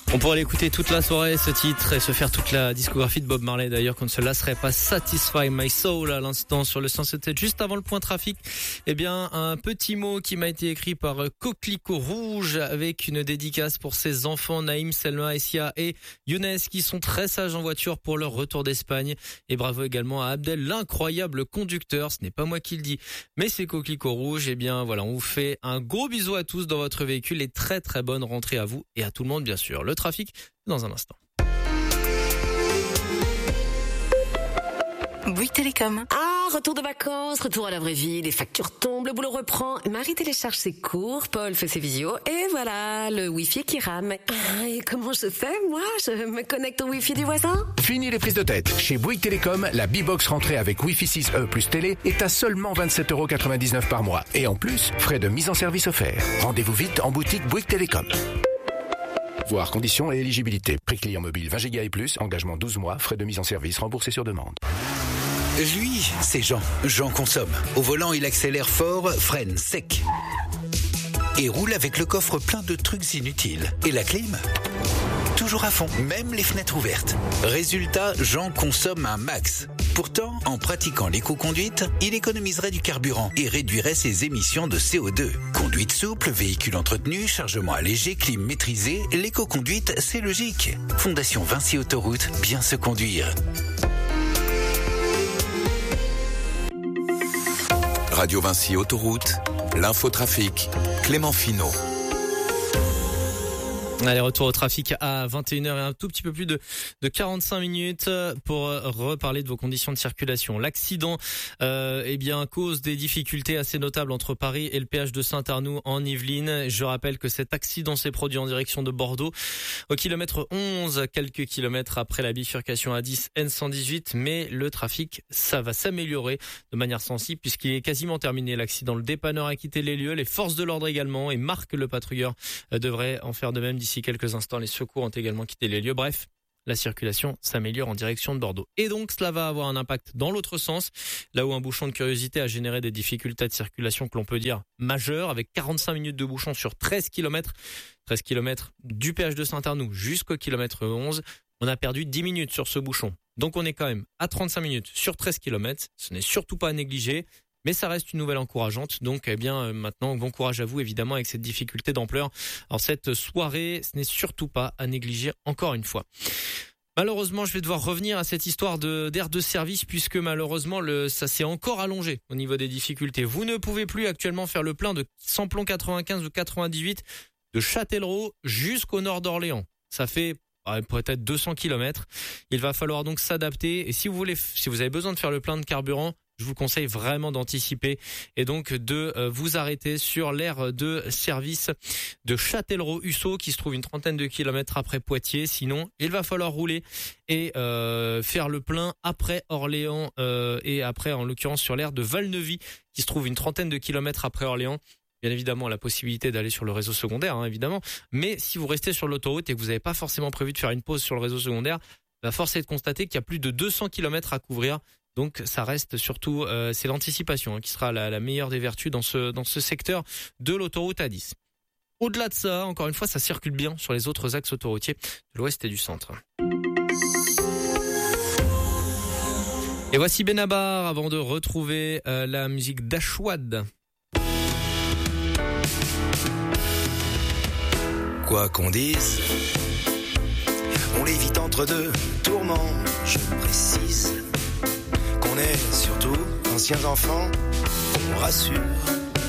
On pourrait l'écouter toute la soirée, ce titre, et se faire toute la discographie de Bob Marley d'ailleurs, qu'on ne se lasserait pas. Satisfy My Soul à l'instant sur le 107. Juste avant le point trafic, eh bien, un petit mot qui m'a été écrit par Coquelicot Rouge avec une dédicace pour ses enfants Naïm, Selma, Essia et Younes qui sont très sages en voiture pour leur retour d'Espagne. Et bravo également à Abdel, l'incroyable conducteur. Ce n'est pas moi qui le dis, mais c'est Coquelicot Rouge. Eh bien, voilà, on vous fait un gros bisou à tous dans votre véhicule et très très bonne rentrée à vous et à tout le monde bien sûr. Le trafic dans un instant. Bouygues Télécom. Ah, retour de vacances, retour à la vraie vie, les factures tombent, le boulot reprend. Marie télécharge ses cours, Paul fait ses visios, et voilà, le Wi-Fi qui rame. Ah, et comment je fais, moi? Je me connecte au Wi-Fi du voisin? Fini les prises de tête. Chez Bouygues Télécom, la B-Box rentrée avec Wi-Fi 6E plus télé est à seulement 27,99€ par mois. Et en plus, frais de mise en service offerts. Rendez-vous vite en boutique Bouygues Télécom. Voir conditions et éligibilité. Prix client mobile 20 Go et plus, engagement 12 mois, frais de mise en service remboursés sur demande. Lui, c'est Jean. Jean consomme. Au volant, il accélère fort, freine sec. Et roule avec le coffre plein de trucs inutiles. Et la clim ? Toujours à fond, même les fenêtres ouvertes. Résultat, Jean consomme un max. Pourtant, en pratiquant l'éco-conduite, il économiserait du carburant et réduirait ses émissions de CO2. Conduite souple, véhicule entretenu, chargement allégé, clim maîtrisée, l'éco-conduite, c'est logique. Fondation Vinci Autoroute, bien se conduire. Radio Vinci Autoroute, l'infotrafic, Clément Finot. Allez, retour au trafic à 21h et un tout petit peu plus de 45 minutes pour reparler de vos conditions de circulation. L'accident, eh bien, cause des difficultés assez notables entre Paris et le péage de Saint-Arnoux en Yvelines. Je rappelle que cet accident s'est produit en direction de Bordeaux au kilomètre 11, quelques kilomètres après la bifurcation A10 N118, mais le trafic, ça va s'améliorer de manière sensible puisqu'il est quasiment terminé l'accident. Le dépanneur a quitté les lieux, les forces de l'ordre également et Marc le patrouilleur devrait en faire de même d'ici quelques instants. Les secours ont également quitté les lieux. Bref, la circulation s'améliore en direction de Bordeaux. Et donc, cela va avoir un impact dans l'autre sens, là où un bouchon de curiosité a généré des difficultés de circulation que l'on peut dire majeures, avec 45 minutes de bouchon sur 13 km. 13 km du péage de Saint-Arnoux jusqu'au kilomètre 11. On a perdu 10 minutes sur ce bouchon. Donc, on est quand même à 35 minutes sur 13 km. Ce n'est surtout pas à négliger. Mais ça reste une nouvelle encourageante. Donc, eh bien, maintenant, bon courage à vous, évidemment, avec cette difficulté d'ampleur. Alors, cette soirée, ce n'est surtout pas à négliger, encore une fois. Malheureusement, je vais devoir revenir à cette histoire d'aire de service, puisque malheureusement, ça s'est encore allongé au niveau des difficultés. Vous ne pouvez plus actuellement faire le plein de Samplon 95 ou 98 de Châtellerault jusqu'au nord d'Orléans. Ça fait peut-être 200 km. Il va falloir donc s'adapter. Et si vous avez besoin de faire le plein de carburant, je vous conseille vraiment d'anticiper et donc de vous arrêter sur l'aire de service de Châtellerault-Hussaux qui se trouve une trentaine de kilomètres après Poitiers. Sinon, il va falloir rouler et faire le plein après Orléans et après, en l'occurrence, sur l'aire de Valneuvy qui se trouve une trentaine de kilomètres après Orléans. Bien évidemment, la possibilité d'aller sur le réseau secondaire, hein, évidemment. Mais si vous restez sur l'autoroute et que vous n'avez pas forcément prévu de faire une pause sur le réseau secondaire, force est de constater qu'il y a plus de 200 kilomètres à couvrir. Donc ça reste surtout, c'est l'anticipation qui sera la meilleure des vertus dans ce secteur de l'autoroute A10. Au-delà de ça, encore une fois, ça circule bien sur les autres axes autoroutiers de l'ouest et du centre. Et voici Benabar avant de retrouver la musique d'Ashwad. Quoi qu'on dise, on l'évite entre deux tourments, je précise. On est surtout anciens enfants, on rassure.